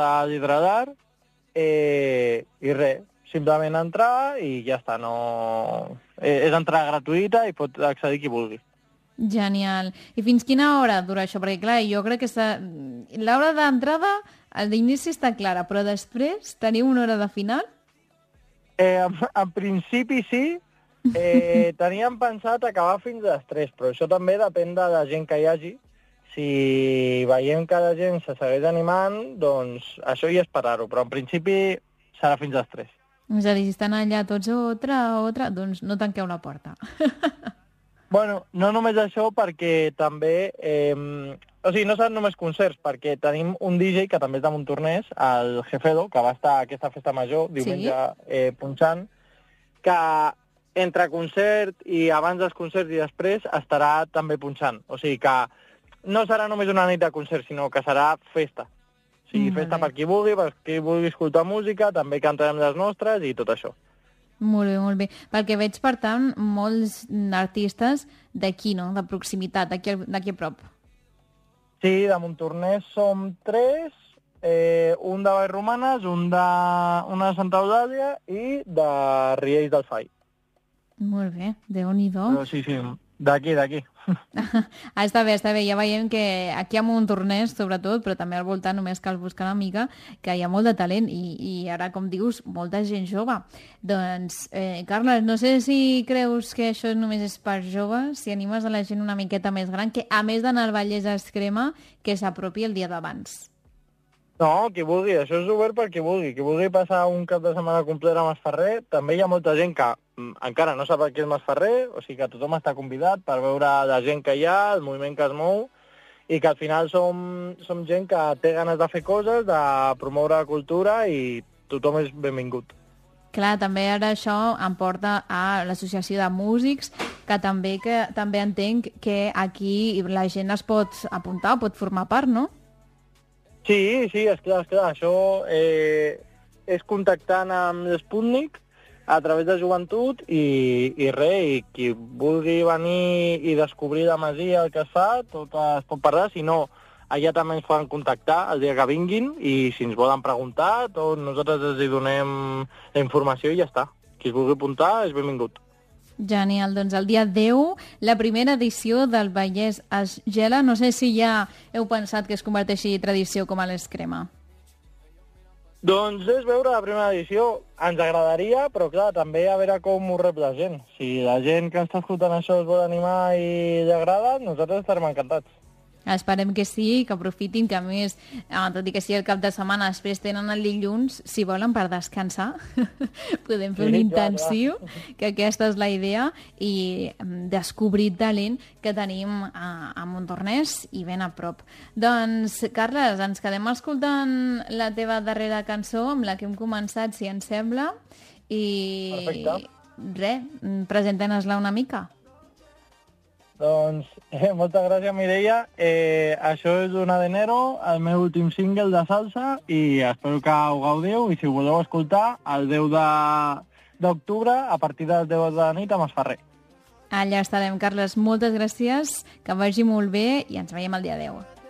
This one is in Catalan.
a l'Hidradar i res, simplement entrar i ja està. No... És entrada gratuïta i pot accedir qui vulgui. Genial. I fins quina hora dura això? Perquè, clar, jo crec que l'hora d'entrada, el d'inici està clara, però després teniu una hora de final? En principi sí. Teníem pensat acabar fins a les 3, però això també depèn de la gent que hi hagi. Si veiem que la gent se segueix animant, doncs això ja esperar-ho, però en principi serà fins a les 3. És a dir, si estan allà tots otra, doncs no tanqueu la porta. Bueno, no només això, perquè també... o sigui, no seran només concerts, perquè tenim un DJ que també és de Montornès, el Jefedo, que va estar a aquesta festa major, diumenge, punxant, que entre concert i abans dels concerts i després estarà també punxant. O sigui que no serà només una nit de concert, sinó que serà festa. O sigui, festa per qui vulgui escoltar música, també cantarem les nostres i tot això. Molt bé, molt bé. Perquè veig, per tant, molts artistes d'aquí, no?, de proximitat, d'aquí a prop. Sí, de Montornès som 3, un de Vallromanes, una de Santa Eulàlia i de Riells del Fai. Molt bé, Déu-n'hi-do. Però sí, d'aquí. Està bé, ja veiem que aquí a Montornès, sobretot, però també al voltant només cal buscar una mica, que hi ha molt de talent i ara, com dius, molta gent jove. Doncs, Carles, no sé si creus que això només és per joves, si animes a la gent una miqueta més gran, que a més d'anar al Vallès Extrema, que s'apropi el dia d'abans. No, qui vulgui, això és obert per qui vulgui passar un cap de setmana complet a Masferrer. També hi ha molta gent que encara no sap què és Masferrer, o sigui que tothom està convidat per veure la gent que hi ha, el moviment que es mou, i que al final som gent que té ganes de fer coses, de promoure la cultura, i tothom és benvingut. Clar, també ara això em porta a l'Associació de Músics, que també entenc que aquí la gent es pot apuntar, pot formar part, no? Sí, esclar. Això és contactant amb l'Sputnik a través de joventut i qui vulgui venir i descobrir la masia, el que es fa, tot es pot parlar. Si no, allà també ens poden contactar el dia que vinguin i si ens volen preguntar, nosaltres els donem la informació i ja està. Qui es vulgui apuntar és benvingut. Genial, doncs el dia 10, la primera edició del Vallès es gela. No sé si ja heu pensat que es converteixi en tradició com a l'Extrema. Doncs és veure la primera edició. Ens agradaria, però clar, també a veure com ho rep la gent. Si la gent que està escoltant això es vol animar i li agrada, nosaltres estarem encantats. Esperem que sí, que aprofitin, que a més, tot i que sigui el cap de setmana, després tenen el dilluns, si volen, per descansar. Podem fer un intensiu, que aquesta és la idea, i descobrir talent que tenim a Montornès i ben a prop. Doncs, Carles, ens quedem escoltant la teva darrera cançó, amb la que hem començat, si ens sembla, i res, presenta-nos-la una mica. Doncs moltes gràcies, Mireia. Això és Una de Enero, el meu últim single de salsa, i espero que ho gaudiu, i si ho voleu escoltar, el 10 d'octubre, a partir del 10 de la nit, a Masferrer. Allà estarem, Carles. Moltes gràcies, que vagi molt bé i ens veiem el dia 10.